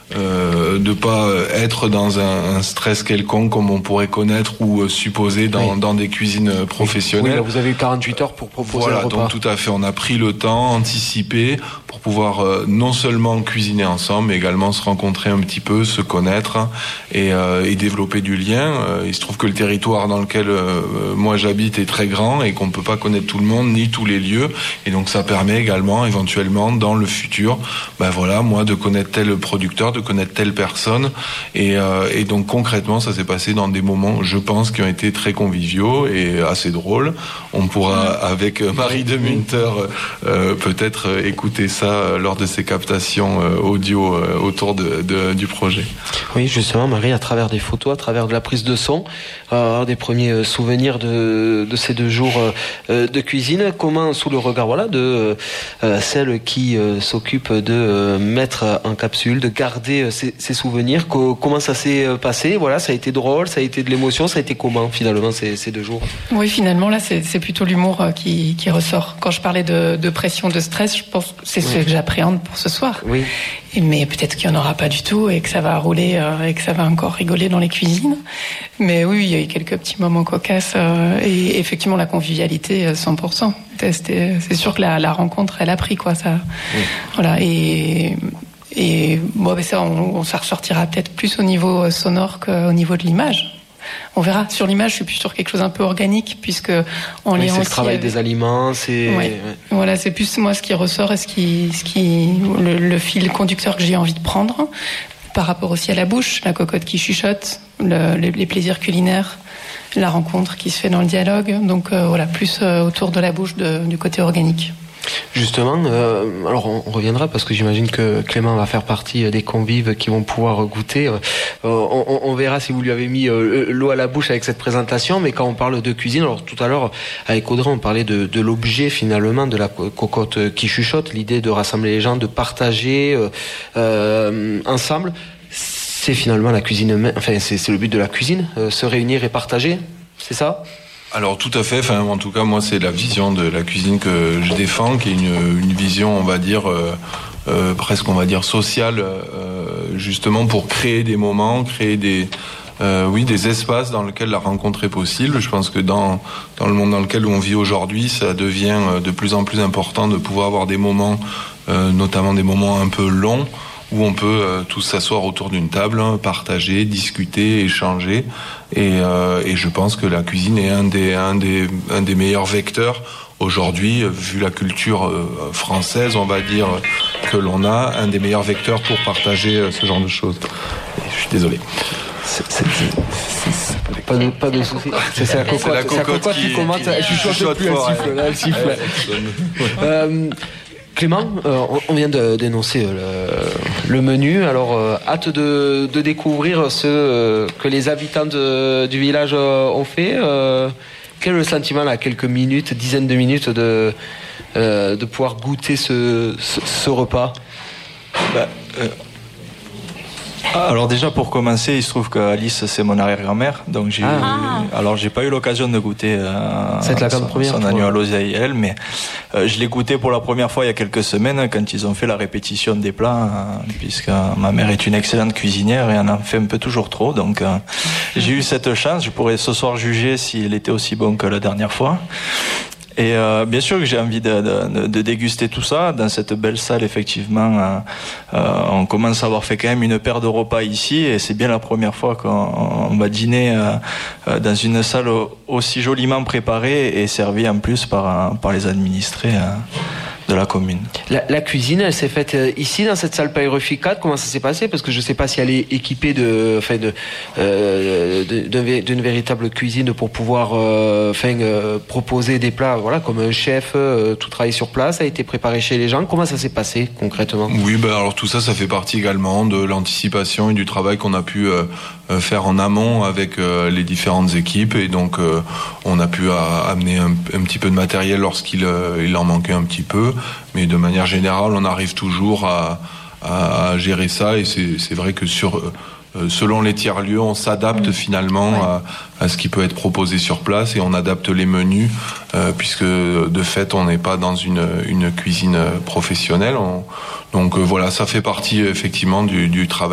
de pas être dans un stress quelconque comme on pourrait connaître ou supposer dans des cuisines professionnelles. Oui, là vous avez eu 48 heures pour proposer un repas. Donc tout à fait, on a pris le temps, anticipé pour pouvoir non seulement cuisiner ensemble, mais également se rencontrer un petit peu, se connaître et développer du lien. Il se trouve que le territoire dans lequel moi j'habite est très grand et qu'on ne peut pas connaître tout le monde ni tous les lieux, et donc ça permet également éventuellement dans le futur, moi de connaître tel producteur, de connaître telle personne, et donc concrètement ça s'est passé dans des moments, je pense, qui ont été très conviviaux et assez drôles. On pourra avec Marie de Munter peut-être écouter ça lors de ses captations audio autour du projet. Oui, justement, Marie, à travers des photos, à travers de la prise de son, des premiers souvenirs de ces 2 jours de cuisine, comment, sous le regard de celle qui s'occupe de mettre en capsule, de garder ces souvenirs, comment ça s'est passé? Voilà, ça a été drôle, ça a été de l'émotion, ça a été comment finalement ces 2 jours? Oui, finalement là c'est plutôt l'humour qui ressort. Quand je parlais de pression, de stress, je pense que c'est ce que j'appréhende pour ce soir. Oui. Mais peut-être qu'il n'y en aura pas du tout et que ça va rouler et que ça va encore rigoler dans les cuisines. Mais oui, il y a eu quelques petits moments cocasses et effectivement la convivialité 100%. C'est sûr que la rencontre, elle a pris ça. Oui. Voilà, et ça, on ressortira peut-être plus au niveau sonore qu'au niveau de l'image. On verra. Sur l'image, je suis plus sur quelque chose un peu organique, puisque on c'est le travail des aliments, c'est. Ouais. Voilà, c'est plus moi ce qui ressort et le fil conducteur que j'ai envie de prendre, par rapport aussi à la bouche, la cocotte qui chuchote, les plaisirs culinaires, la rencontre qui se fait dans le dialogue. Donc plus autour de la bouche, du côté organique. Justement, alors on reviendra parce que j'imagine que Clément va faire partie des convives qui vont pouvoir goûter. On verra si vous lui avez mis l'eau à la bouche avec cette présentation, mais quand on parle de cuisine, alors tout à l'heure avec Audrey on parlait de l'objet finalement, de la cocotte qui chuchote, l'idée de rassembler les gens, de partager ensemble. C'est finalement la cuisine, c'est le but de la cuisine, se réunir et partager, c'est ça ? Alors tout à fait, en tout cas moi c'est la vision de la cuisine que je défends, qui est une vision on va dire presque on va dire sociale, justement pour créer des moments, créer des espaces dans lesquels la rencontre est possible. Je pense que dans le monde dans lequel on vit aujourd'hui, ça devient de plus en plus important de pouvoir avoir des moments, notamment des moments un peu longs, où on peut tous s'asseoir autour d'une table, partager, discuter, échanger. Et je pense que la cuisine est un des meilleurs vecteurs aujourd'hui, vu la culture française, on va dire, que l'on a, un des meilleurs vecteurs pour partager ce genre de choses. Et je suis désolé. Pas de soucis. C'est la cocotte qui commente. Je suis plus, elle siffle. Clément, on vient d'énoncer le menu. Alors, hâte de découvrir ce que les habitants du village ont fait. Quel est le sentiment, là, quelques minutes, dizaines de minutes, de pouvoir goûter ce repas? Alors déjà pour commencer, il se trouve qu'Alice c'est mon arrière-grand-mère, donc j'ai pas eu l'occasion de goûter son agneau à l'oseille elle, mais je l'ai goûté pour la première fois il y a quelques semaines quand ils ont fait la répétition des plats, puisque ma mère est une excellente cuisinière et en a fait un peu toujours trop, donc j'ai eu cette chance. Je pourrais ce soir juger s'il était aussi bon que la dernière fois. Et bien sûr que j'ai envie de déguster tout ça dans cette belle salle. Effectivement, on commence à avoir fait quand même une paire de repas ici, et c'est bien la première fois qu'on va dîner dans une salle aussi joliment préparée et servie en plus par les administrés de la commune. La cuisine, elle s'est faite ici dans cette salle Paerificat. Comment ça s'est passé? Parce que je ne sais pas si elle est équipée d'une véritable cuisine pour pouvoir proposer des plats, voilà, comme un chef, tout travail sur place, a été préparé chez les gens. Comment ça s'est passé concrètement? Oui, alors tout ça fait partie également de l'anticipation et du travail qu'on a pu faire en amont avec les différentes équipes, et donc on a pu amener un petit peu de matériel lorsqu'il en manquait un petit peu, mais de manière générale on arrive toujours à gérer ça, et c'est vrai que selon les tiers-lieux, on s'adapte finalement à ce qui peut être proposé sur place, et on adapte les menus, puisque de fait on n'est pas dans une cuisine professionnelle. Donc voilà, ça fait partie effectivement du travail